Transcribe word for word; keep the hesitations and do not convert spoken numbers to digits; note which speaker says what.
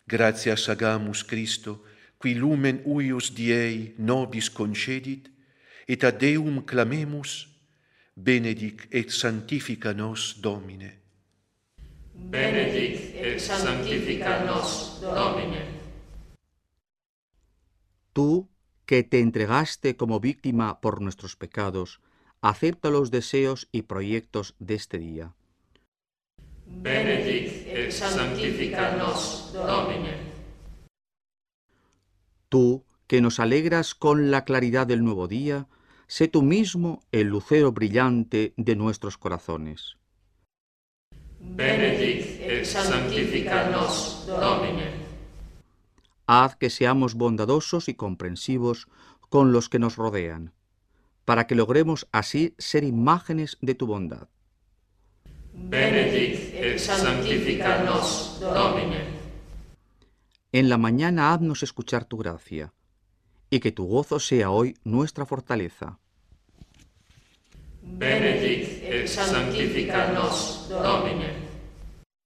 Speaker 1: Gratias agamus Christo, qui lumen uius diei nobis concedit, et a Deum clamemus, benedic et sanctifica nos Domine.
Speaker 2: Benedic et sanctifica nos Domine.
Speaker 3: Tú, que te entregaste como víctima por nuestros pecados, acepta los deseos y proyectos de este día.
Speaker 2: Benedic et sanctifica nos Domine.
Speaker 3: Tú, que nos alegras con la claridad del nuevo día, sé tú mismo el lucero brillante de nuestros corazones.
Speaker 2: Benedic et sanctifica nos Domine.
Speaker 3: Haz que seamos bondadosos y comprensivos con los que nos rodean, para que logremos así ser imágenes de tu bondad.
Speaker 2: Benedic et sanctifica nos Domine.
Speaker 3: En la mañana haznos escuchar tu gracia, y que tu gozo sea hoy nuestra fortaleza.
Speaker 2: Benedic et sanctifica nos Domine.